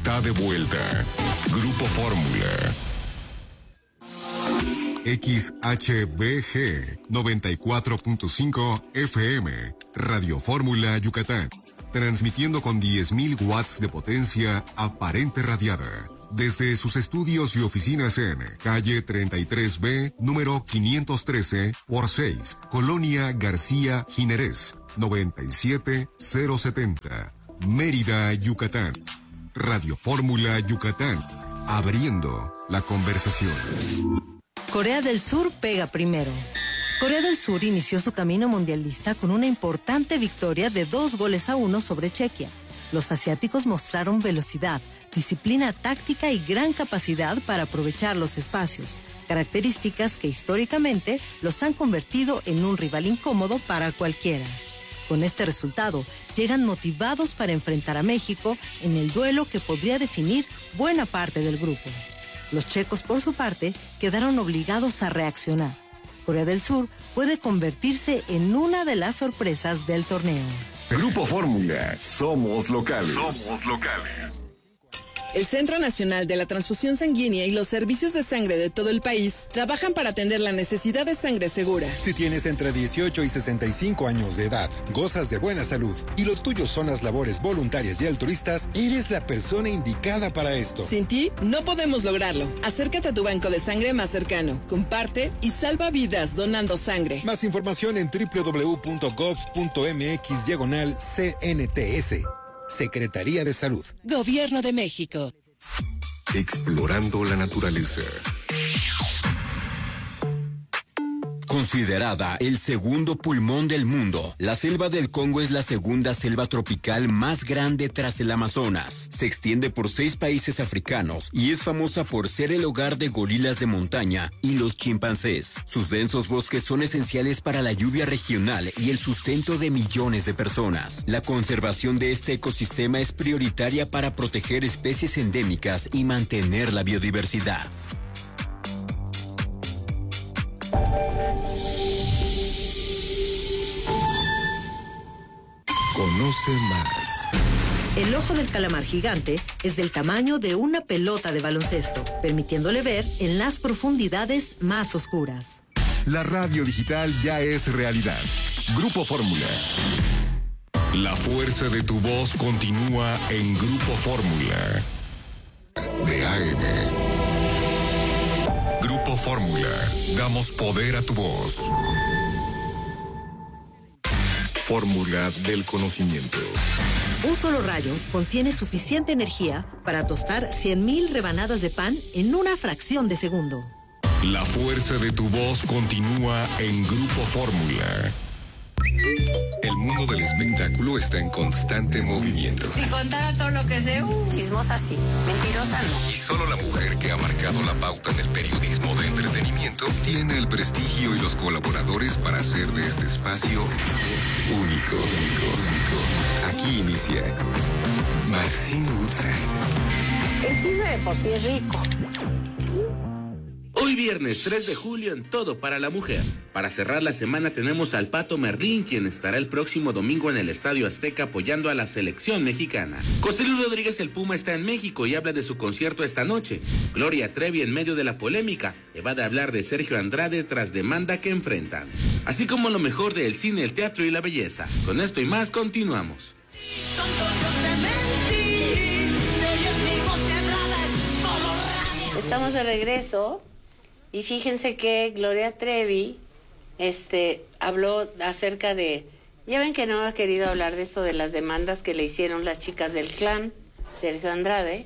está de vuelta. Grupo Fórmula. XHBG 94.5 FM, Radio Fórmula Yucatán, transmitiendo con 10.000 watts de potencia aparente radiada, desde sus estudios y oficinas en calle 33B, número 513 por 6, Colonia García Jiménez, 97070, Mérida, Yucatán. Radio Fórmula Yucatán, abriendo la conversación. Corea del Sur pega primero. Corea del Sur inició su camino mundialista con una importante victoria de 2-1 sobre Chequia. Los asiáticos mostraron velocidad, disciplina táctica y gran capacidad para aprovechar los espacios, características que históricamente los han convertido en un rival incómodo para cualquiera. Con este resultado, llegan motivados para enfrentar a México en el duelo que podría definir buena parte del grupo. Los checos, por su parte, quedaron obligados a reaccionar. Corea del Sur puede convertirse en una de las sorpresas del torneo. Grupo Fórmula, somos locales. El Centro Nacional de la Transfusión Sanguínea y los servicios de sangre de todo el país trabajan para atender la necesidad de sangre segura. Si tienes entre 18 y 65 años de edad, gozas de buena salud y lo tuyo son las labores voluntarias y altruistas, eres la persona indicada para esto. Sin ti, no podemos lograrlo. Acércate a tu banco de sangre más cercano, comparte y salva vidas donando sangre. Más información en www.gov.mx/CNTS. Secretaría de Salud. Gobierno de México. Explorando la naturaleza. Considerada el segundo pulmón del mundo, la selva del Congo es la segunda selva tropical más grande tras el Amazonas. Se extiende por 6 países africanos y es famosa por ser el hogar de gorilas de montaña y los chimpancés. Sus densos bosques son esenciales para la lluvia regional y el sustento de millones de personas. La conservación de este ecosistema es prioritaria para proteger especies endémicas y mantener la biodiversidad. Conoce más. El ojo del calamar gigante es del tamaño de una pelota de baloncesto, permitiéndole ver en las profundidades más oscuras. La radio digital ya es realidad. Grupo Fórmula. La fuerza de tu voz continúa en Grupo Fórmula. De AM. Grupo Fórmula. Damos poder a tu voz. Fórmula del conocimiento. Un solo rayo contiene suficiente energía para tostar 100,000 rebanadas de pan en una fracción de segundo. La fuerza de tu voz continúa en Grupo Fórmula. El mundo del espectáculo está en constante movimiento. Si contara todo lo que sé, chismosa sí, mentirosa no. Y solo la mujer que ha marcado la pauta en el periodismo de entretenimiento tiene el prestigio y los colaboradores para hacer de este espacio único. Aquí inicia Maxine Woodside. El chisme de por sí es rico. Hoy viernes 3 de julio en Todo para la Mujer. Para cerrar la semana tenemos al Pato Merlín, quien estará el próximo domingo en el Estadio Azteca apoyando a la selección mexicana. José Luis Rodríguez el Puma está en México y habla de su concierto esta noche. Gloria Trevi en medio de la polémica va a hablar de Sergio Andrade tras demanda que enfrentan. Así como lo mejor del cine, el teatro y la belleza. Con esto y más continuamos. Estamos de regreso. Y fíjense que Gloria Trevi habló acerca de... Ya ven que no ha querido hablar de esto de las demandas que le hicieron las chicas del clan, Sergio Andrade.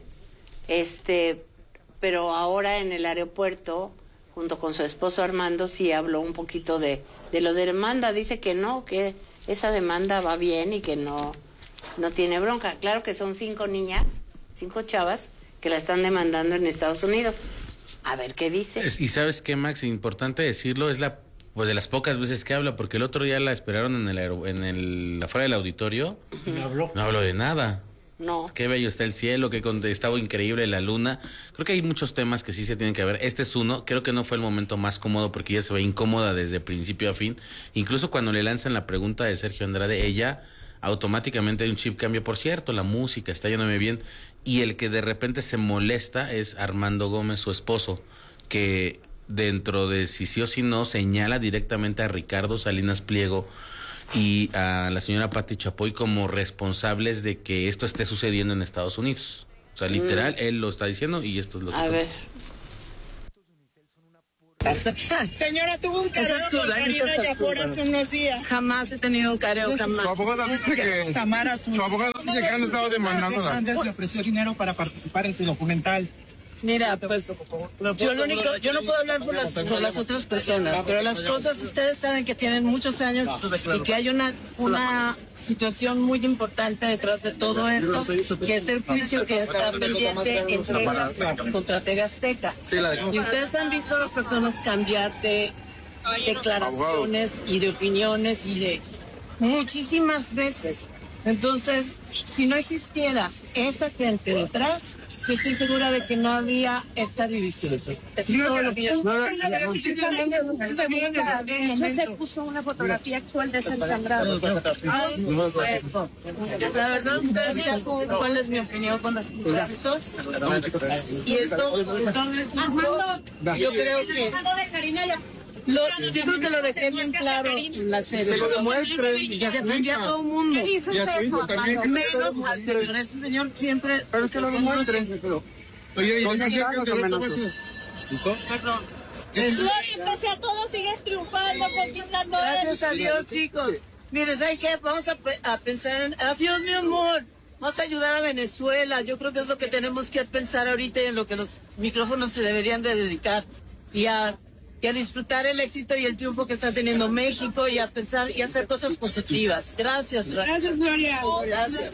Pero ahora en el aeropuerto, junto con su esposo Armando, sí habló un poquito de lo de demanda. Dice que no, que esa demanda va bien y que no tiene bronca. Claro que son 5 niñas, 5 chavas, que la están demandando en Estados Unidos. A ver qué dice. Y ¿sabes qué, Max? Importante decirlo, es pues de las pocas veces que habla, porque el otro día la esperaron afuera del auditorio. No habló de nada. No. Qué bello está el cielo, estaba increíble la luna. Creo que hay muchos temas que sí se tienen que ver. Este es uno, creo que no fue el momento más cómodo porque ella se ve incómoda desde principio a fin. Incluso cuando le lanzan la pregunta de Sergio Andrade, ella automáticamente hay un chip cambio. Por cierto, la música está yéndome bien. y el que de repente se molesta es Armando Gómez, su esposo, que dentro de si sí o si no señala directamente a Ricardo Salinas Pliego y a la señora Pati Chapoy como responsables de que esto esté sucediendo en Estados Unidos. O sea, literal, él lo está diciendo y esto es lo que... A ver. Señora, tuvo un careo con Karina Yapor hace unos días. Jamás he tenido un careo, jamás. Su abogada dice que han estado demandándola. Le ofreció dinero para participar en su documental. Mira, pues yo no puedo hablar por las otras personas, pero las cosas, ustedes saben que tienen muchos años y que hay una situación muy importante detrás de todo esto, que es el juicio que está pendiente en Texas contra TV Azteca. Y ustedes han visto a las personas cambiar de declaraciones y de opiniones y de muchísimas veces. Entonces, si no existiera esa gente detrás, yo estoy segura de que no había esta división. Todo lo que yo se puso una fotografía actual de Sergio Andrade. La verdad, ustedes ya saben cuál es mi opinión con respecto a eso. Y esto, yo creo que... yo creo que lo dejé bien claro en la serie. Se lo demuestre y ya defendí a todo el mundo. Y a su hijo también. Menos al señor. Ese señor siempre... Pero que lo demuestre. Oye, y venga cerca de ¿Listo? Perdón. Gloria, pese a todo, sigues triunfando, conquistando. Gracias a Dios, chicos. Miren, ¿saben qué? Vamos a pensar en... Adiós, mi amor. Vamos a ayudar a Venezuela. Yo creo que es lo que tenemos que pensar ahorita y en lo que los micrófonos se deberían de dedicar. Y a disfrutar el éxito y el triunfo que está teniendo México y a pensar y hacer cosas positivas. Gracias, Gracias, Gloria. Gracias.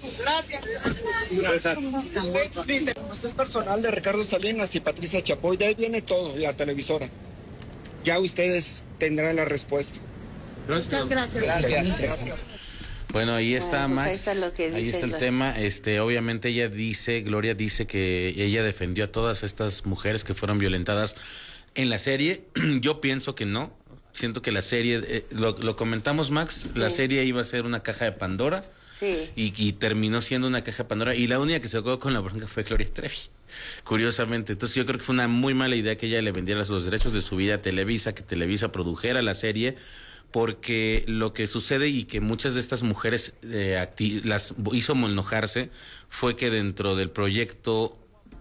Pues es personal de Ricardo Salinas y Patricia Chapoy, de ahí viene todo, de la televisora. Ya ustedes tendrán la respuesta. Muchas gracias. Gracias. Bueno, ahí está, Pues Max. ahí está el tema. Obviamente Gloria dice que ella defendió a todas estas mujeres que fueron violentadas en la serie. Yo pienso que no. Siento que la serie, lo comentamos, Max, la serie iba a ser una caja de Pandora. Sí. Y terminó siendo una caja de Pandora. Y la única que se quedó con la bronca fue Gloria Trevi, curiosamente. Entonces yo creo que fue una muy mala idea que ella le vendiera los derechos de su vida a Televisa, que Televisa produjera la serie, porque lo que sucede y que muchas de estas mujeres las hizo enojarse fue que dentro del proyecto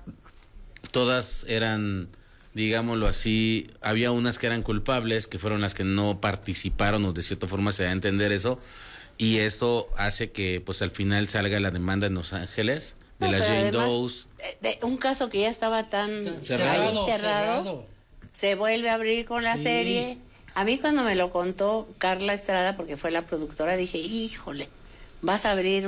todas eran, digámoslo así, había unas que eran culpables, que fueron las que no participaron, o de cierta forma se da a entender eso, y esto hace que pues al final salga la demanda en Los Ángeles de las Jane Doe's. De un caso que ya estaba tan cerrado, se vuelve a abrir con la serie. A mí cuando me lo contó Carla Estrada, porque fue la productora, dije, híjole, vas a abrir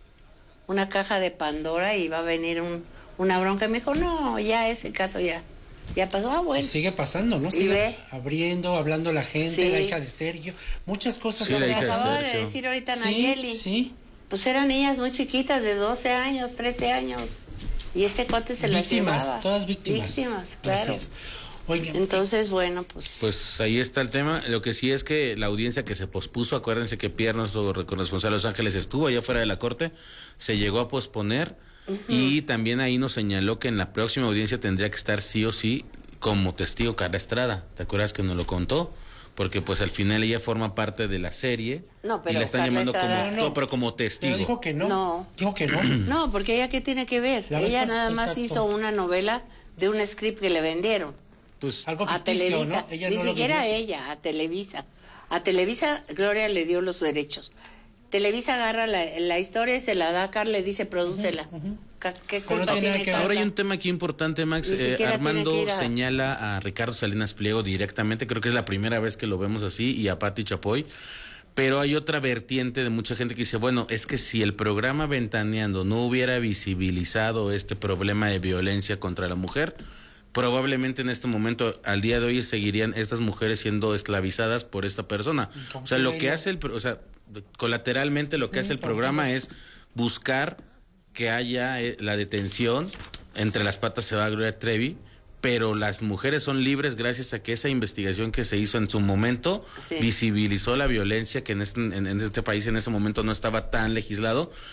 una caja de Pandora y va a venir una bronca. Y me dijo, no, ya ese caso ya pasó. Bueno. Y sigue pasando, ¿no? Sigue abriendo, hablando la gente, la hija de Sergio, muchas cosas. Sí, lo acababa de decir ahorita Nayeli. Sí. Pues eran niñas muy chiquitas, de 12 años, 13 años. Y este cuate se las llevaba. Todas víctimas. Víctimas, claro. Gracias. Oigan, entonces, bueno, pues ahí está el tema. Lo que sí es que la audiencia que se pospuso, acuérdense que Pierre, nuestro corresponsal de Los Ángeles, estuvo allá fuera de la corte, se llegó a posponer. Y también ahí nos señaló que en la próxima audiencia tendría que estar sí o sí como testigo Carla Estrada. ¿Te acuerdas que nos lo contó? Porque pues al final ella forma parte de la serie. No, pero y la están Carla llamando Estrada, pero como testigo. Pero dijo que no. Dijo que no. No, porque ella qué tiene que ver. Ella nada más hizo una novela de un script que le vendieron. Pues algo a ficticio, Televisa. ¿no? Ella Ni no siquiera ella, a Televisa. A Televisa Gloria le dio los derechos. Televisa agarra la historia y se la da a Carla, le dice, prodúcela. ¿Qué culpa tiene Carla? Ahora hay un tema aquí importante, Max. Armando señala a Ricardo Salinas Pliego directamente, creo que es la primera vez que lo vemos así, y a Pati Chapoy. Pero hay otra vertiente de mucha gente que dice, bueno, es que si el programa Ventaneando no hubiera visibilizado este problema de violencia contra la mujer, probablemente en este momento, al día de hoy, seguirían estas mujeres siendo esclavizadas por esta persona. O sea, lo que hace colateralmente lo que hace el programa es buscar que haya la detención, entre las patas se va Gloria Trevi, pero las mujeres son libres gracias a que esa investigación que se hizo en su momento visibilizó la violencia que en este país en ese momento no estaba tan legislado.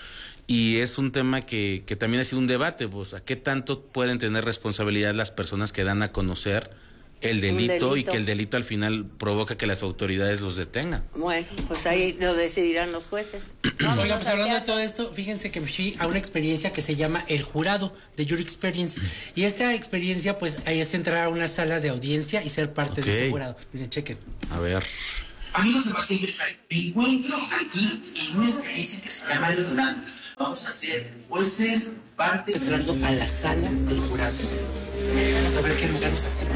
Y es un tema que también ha sido un debate, pues, ¿a qué tanto pueden tener responsabilidad las personas que dan a conocer el delito y que el delito al final provoca que las autoridades los detengan? Bueno, pues ahí lo decidirán los jueces. Oiga, pues hablando de todo esto, fíjense que me fui a una experiencia que se llama El Jurado, de Jury Experience, y esta experiencia pues ahí es entrar a una sala de audiencia y ser parte de este jurado. Miren, chequen. A ver. Amigos de Maxi, me encuentro aquí en una experiencia que se llama El Jurado. Vamos a ser jueces, parte entrando a la sala del jurado. Vamos a ver qué lugar nos hace.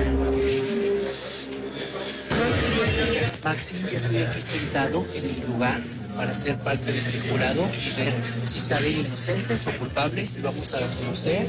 Maxi, ya estoy aquí sentado en mi lugar para ser parte de este jurado y ver si salen inocentes o culpables, y vamos a conocer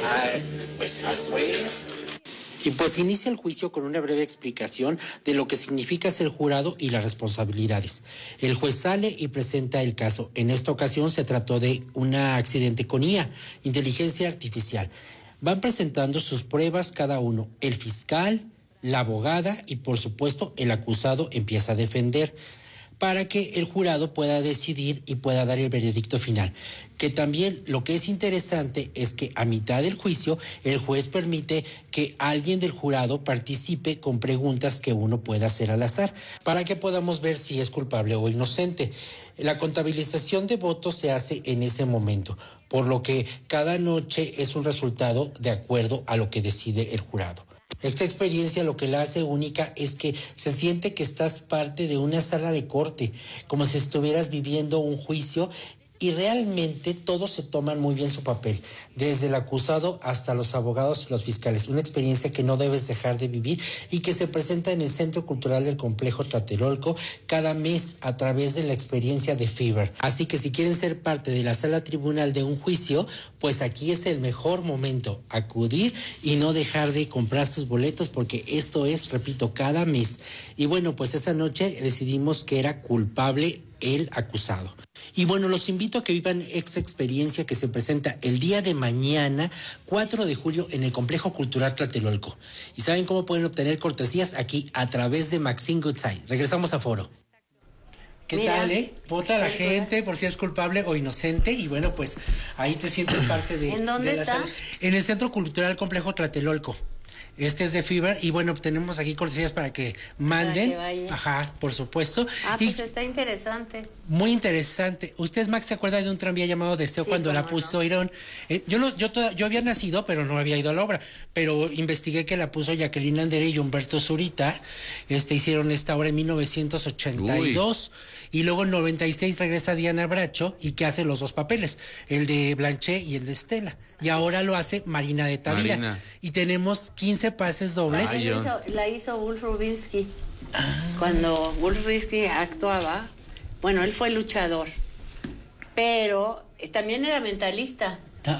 al juez. Y pues inicia el juicio con una breve explicación de lo que significa ser jurado y las responsabilidades. El juez sale y presenta el caso. En esta ocasión se trató de un accidente con IA, inteligencia artificial. Van presentando sus pruebas cada uno. El fiscal, la abogada y por supuesto el acusado empieza a defender, para que el jurado pueda decidir y pueda dar el veredicto final. Que también lo que es interesante es que a mitad del juicio el juez permite que alguien del jurado participe con preguntas que uno pueda hacer al azar, para que podamos ver si es culpable o inocente. La contabilización de votos se hace en ese momento, por lo que cada noche es un resultado de acuerdo a lo que decide el jurado. Esta experiencia lo que la hace única es que se siente que estás parte de una sala de corte, como si estuvieras viviendo un juicio, y realmente todos se toman muy bien su papel, desde el acusado hasta los abogados y los fiscales. Una experiencia que no debes dejar de vivir y que se presenta en el Centro Cultural del Complejo Tlatelolco cada mes a través de la experiencia de Fever. Así que si quieren ser parte de la sala tribunal de un juicio, pues aquí es el mejor momento, acudir y no dejar de comprar sus boletos, porque esto es, repito, cada mes. Y bueno, pues esa noche decidimos que era culpable el acusado. Y bueno, los invito a que vivan esta experiencia que se presenta el día de mañana, 4 de julio, en el Complejo Cultural Tlatelolco. ¿Y saben cómo pueden obtener cortesías? Aquí, a través de Maxine Goodside. Regresamos a Foro. ¿Qué tal, Vota la gente por si es culpable o inocente, y bueno, pues ahí te sientes parte de... ¿En dónde está? En el Centro Cultural Complejo Tlatelolco. Este es de Fever, y bueno, tenemos aquí cortesías para que manden. Para que ajá, por supuesto. Pues está interesante. Muy interesante. ¿Usted, Max, se acuerda de un tranvía llamado Deseo cuando la pusieron? Yo había nacido, pero no había ido a la obra, pero investigué que la puso Jacqueline Andere y Humberto Zurita. Hicieron esta obra en 1982. Y luego en 96 regresa Diana Bracho, y que hace los dos papeles, el de Blanchet y el de Estela. Y ahora lo hace Marina de Tavira. Y tenemos 15 pases dobles. La hizo Wolf Rubinsky. Cuando Wolf Rubinsky actuaba, bueno, él fue luchador, pero también era mentalista.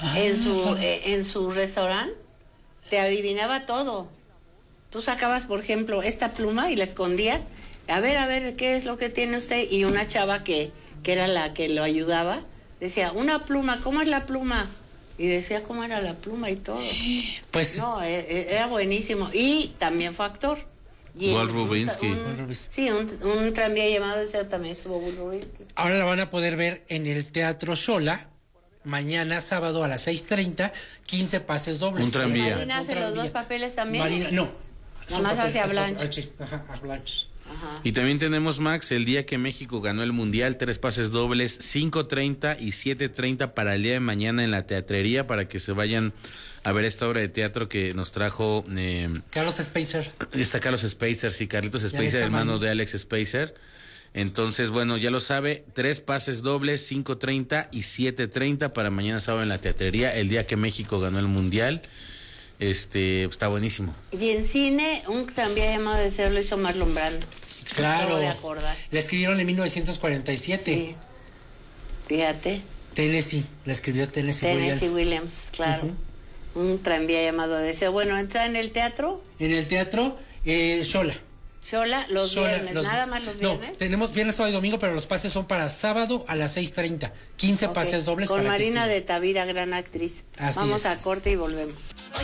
En su restaurante te adivinaba todo. Tú sacabas, por ejemplo, esta pluma y la escondías. A ver, ¿qué es lo que tiene usted? Y una chava que era la que lo ayudaba, decía, una pluma, ¿cómo es la pluma? Y decía cómo era la pluma y todo. Pues no, era buenísimo. Y también fue actor. Wolf Rubinsky. Sí, un tranvía llamado Deseo también estuvo Wolf Rubinsky. Ahora la van a poder ver en el Teatro Xola, mañana sábado a las 6:30, 15 pases dobles. Un tranvía. ¿Marina hace los dos papeles también? Marina, no. Nada más hacia Blanche. Ajá, a Blanche. Ajá. Y también tenemos, Max, el día que México ganó el Mundial, 3 pases dobles, 5:30 y 7:30 para el día de mañana en la Teatrería, para que se vayan a ver esta obra de teatro que nos trajo... Carlos Spacer. Está Carlos Spacer, sí, Carlitos Spacer, hermano de Alex Spacer. Entonces, bueno, ya lo sabe, 3 pases dobles, 5:30 y 7:30 para mañana sábado en la Teatrería, el día que México ganó el Mundial. Está buenísimo. Y en cine, un tranvía llamado Deseo lo hizo Marlon Brando. Claro. De acordar. La escribieron en 1947. Sí. Fíjate. Tennessee, la escribió Tennessee Williams, claro. Un tranvía llamado Deseo. Bueno, ¿entra en el teatro? En el teatro, Xola. Xola, los viernes, nada más los viernes. No, tenemos viernes, sábado y domingo, pero los pases son para sábado a las 6:30. 15 pases dobles. Con Marina de Tavira, gran actriz. Vamos a corte y volvemos.